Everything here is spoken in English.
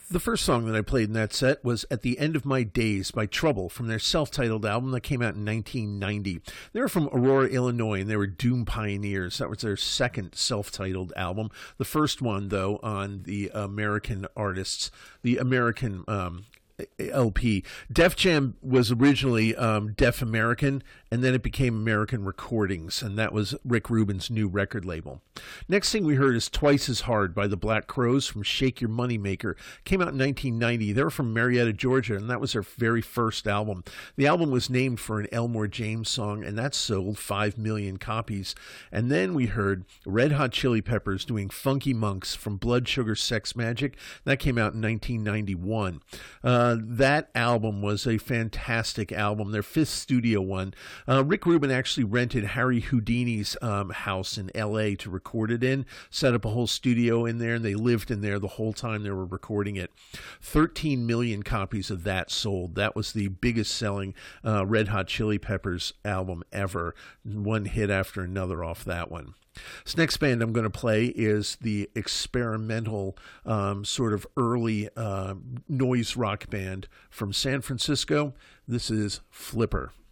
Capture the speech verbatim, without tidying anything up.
The first song that I played in that set was At the End of My Days by Trouble from their self-titled album that came out in nineteen ninety. They were from Aurora, Illinois, and they were doom pioneers. That was their second self-titled album. The first one, though, on the American artists, the American um, L P. Def Jam was originally um, Def American, and then it became American Recordings, and that was Rick Rubin's new record label. Next thing we heard is Twice as Hard by the Black Crowes from Shake Your Money Maker. Came out in nineteen ninety. They were from Marietta, Georgia, and that was their very first album. The album was named for an Elmore James song, and that sold five million copies. And then we heard Red Hot Chili Peppers doing Funky Monks from Blood Sugar Sex Magic. That came out in nineteen ninety-one. Uh, that album was a fantastic album, their fifth studio one. Uh, Rick Rubin actually rented Harry Houdini's um, house in L A to record it in, set up a whole studio in there, and they lived in there the whole time they were recording it. thirteen million copies of that sold. That was the biggest selling uh, Red Hot Chili Peppers album ever. One hit after another off that one. This next band I'm going to play is the experimental um, sort of early uh, noise rock band from San Francisco. This is Flipper.